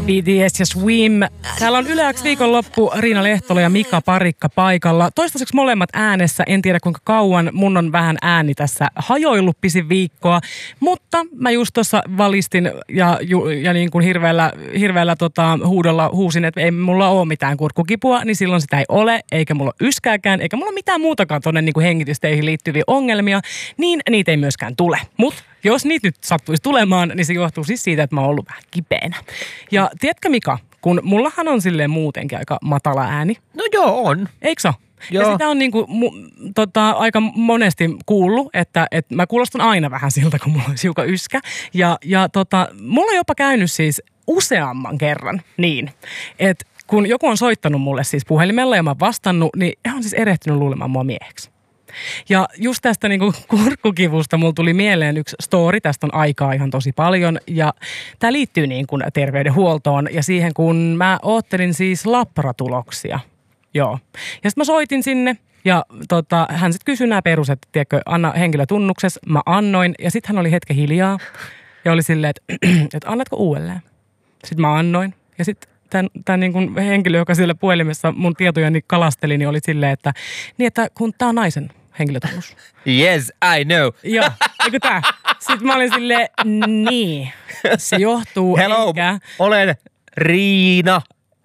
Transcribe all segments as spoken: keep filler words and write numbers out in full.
B T S ja Swim. Täällä on Yle X viikonloppu, Riina Lehtola ja Mika Parikka paikalla. Toistaiseksi molemmat äänessä, en tiedä kuinka kauan. Mun on vähän ääni tässä hajoillut pisin viikkoa, mutta mä just tuossa valistin ja, ja niin kuin hirveällä, hirveällä tota, huudolla huusin, että ei mulla ole mitään kurkkukipua, niin silloin sitä ei ole, eikä mulla ole yskääkään, eikä mulla ole mitään muutakaan tuonne niin kuin hengitysteihin liittyviä ongelmia, niin niitä ei myöskään tule. Mutta jos niitä nyt sattuisi tulemaan, niin se johtuu siis siitä, että mä oon ollut vähän kipeänä. Ja tiedätkö Mika, kun mullahan on silleen muutenkin aika matala ääni. No joo, on. Eikö se? Joo. Ja sitä on niinku, mu, tota, aika monesti kuullut, että, että mä kuulostan aina vähän siltä, kun mulla olisi hiukan yskä. Ja, ja tota, mulla on jopa käynyt siis useamman kerran niin, että kun joku on soittanut mulle siis puhelimella ja mä oon vastannut, niin he on siis erehtynyt luulemaan mua mieheksi. Ja just tästä niinku kurkkukivusta mulla tuli mieleen yksi story, tästä on aikaa ihan tosi paljon ja tää liittyy niin kuin terveydenhuoltoon ja siihen kun mä oottelin siis labratuloksia. Joo. Ja sitten mä soitin sinne ja tota, hän sitten kysyi nämä perus, että tiedätkö, anna henkilötunnuksessa. Mä annoin ja sitten hän oli hetken hiljaa ja oli silleen, että, että annatko uudelleen. Sitten mä annoin ja sitten tämän, tämän niin kuin henkilö, joka siellä puhelimessa mun tietojani kalasteli, niin oli silleen, että, niin että kun tää on naisen henkilötunnus. Yes, I know. Joo, eikö tää? Sitten mä olin silleen, niin, se johtuu Hello, eikä... olen Riina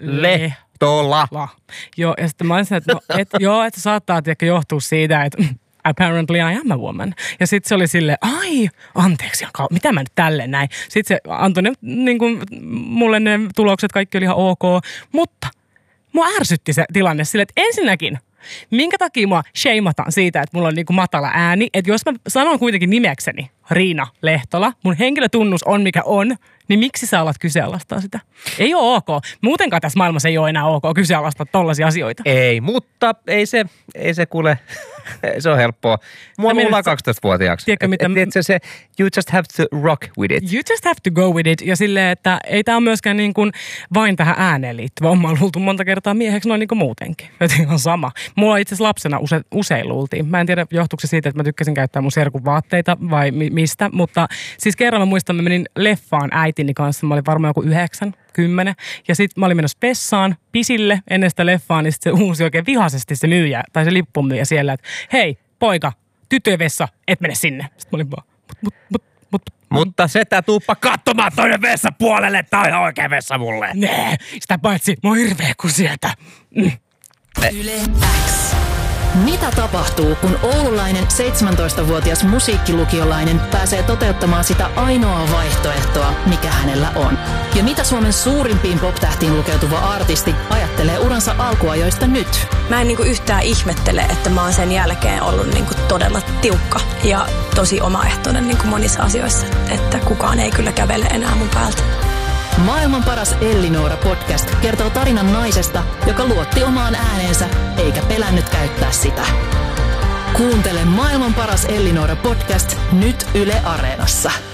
Lehtola. La. Joo, ja sitten mä olin että, no, et, joo, että se saattaa tiedäkö, johtua siitä, että apparently I am a woman. Ja sitten se oli silleen, ai, anteeksi, mitä mä nyt tälleen näin. Sitten se antoi ne, niin kuin, mulle ne tulokset, kaikki oli ihan ok, mutta mua ärsytti se tilanne silleen, että ensinnäkin, minkä takia mua sheimataan siitä, että mulla on niinku matala ääni, että jos mä sanon kuitenkin nimekseni Riina Lehtola, mun henkilötunnus on mikä on, niin miksi sä alat kyseenalaistaa sitä? Ei ole ok. Muutenkaan tässä maailmassa ei ole enää ok kyseenalaistaa tollaisia asioita. Ei, mutta ei se, ei se kuule, se on helppoa. Mua mulla kaksitoistavuotiaaksi. Tiedätkö, mitä... Et, et, se, you just have to rock with it. You just have to go with it. Ja silleen, että ei tää ole myöskään niin kuin vain tähän ääneen liittyvä. Oon mä luultu monta kertaa mieheksi noin niin kuin muutenkin. Että on sama. Mulla itse asiassa lapsena use, usein luultiin. Mä en tiedä, johtuuko se siitä, että mä tykkäsin käyttää mun serkun vaatteita vai mi- mistä. Mutta siis kerran mä muistan, mä menin leffaan äitini kanssa. Mä olin varmaan joku yhdeksän, kymmenen. Ja sit mä olin menossa vessaan pisille ennen sitä leffaa, niin sit se uusi oikein vihaisesti se myyjä, tai se lippunmyyjä siellä, että hei, poika, tyttöjen vessa, et mene sinne. Sitten mä olin vaan, mut, mut, mut, mut. Mutta setä tuuppa katsomaan toinen vessapuolelle, tää on ihan oikea vessa mulle. Nee, sitä paitsi, mä oon hirveä kuin sieltä. Mm. Yle X. Mitä tapahtuu, kun oululainen seitsemäntoistavuotias musiikkilukiolainen pääsee toteuttamaan sitä ainoaa vaihtoehtoa, mikä hänellä on? Ja mitä Suomen suurimpiin pop-tähtiin lukeutuva artisti ajattelee uransa alkuajoista nyt? Mä en niinku yhtään ihmettele, että mä oon sen jälkeen ollut niinku todella tiukka ja tosi omaehtoinen niinku monissa asioissa, että kukaan ei kyllä kävele enää mun päältä. Maailman paras Ellinora podcast kertoo tarinan naisesta, joka luotti omaan ääneensä eikä pelännyt käyttää sitä. Kuuntele Maailman paras Ellinora podcast nyt Yle Areenassa.